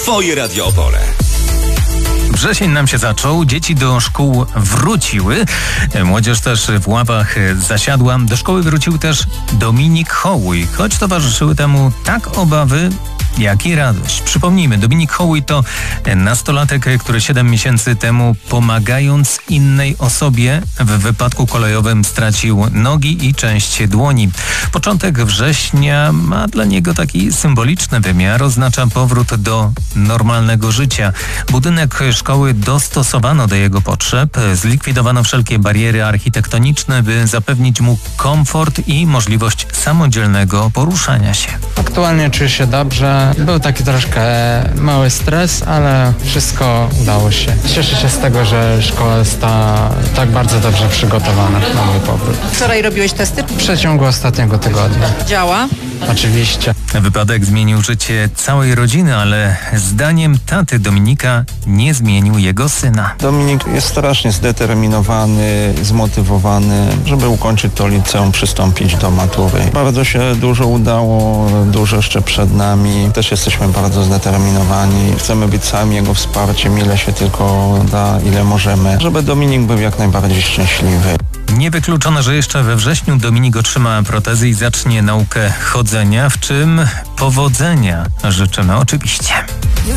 Twoje Radio Opole. Wrzesień nam się zaczął, dzieci do szkół wróciły, młodzież też w ławach zasiadła. Do szkoły wrócił też Dominik Hołuj, choć towarzyszyły temu tak obawy, jak i radość. Przypomnijmy, Dominik Hołuj to nastolatek, który 7 miesięcy temu, pomagając innej osobie w wypadku kolejowym, stracił nogi i część dłoni. Początek września ma dla niego taki symboliczny wymiar, oznacza powrót do normalnego życia. Budynek szkoły dostosowano do jego potrzeb, zlikwidowano wszelkie bariery architektoniczne, by zapewnić mu komfort i możliwość samodzielnego poruszania się. Aktualnie czuję się dobrze. Był taki troszkę mały stres, ale wszystko udało się. Cieszę się z tego, że szkoła jest tak bardzo dobrze przygotowana na mój powrót. Wczoraj robiłeś testy? W przeciągu ostatniego tygodnia. Działa? Oczywiście. Wypadek zmienił życie całej rodziny, ale zdaniem taty Dominika nie zmienił jego syna. Dominik jest strasznie zdeterminowany, zmotywowany, żeby ukończyć to liceum, przystąpić do matury. Bardzo się dużo udało, dużo jeszcze przed nami. Też jesteśmy bardzo zdeterminowani. Chcemy być sami jego wsparciem, ile się tylko da, ile możemy, żeby Dominik był jak najbardziej szczęśliwy. Niewykluczone, że jeszcze we wrześniu Dominik otrzyma protezy i zacznie naukę chodzenia, w czym powodzenia życzymy oczywiście.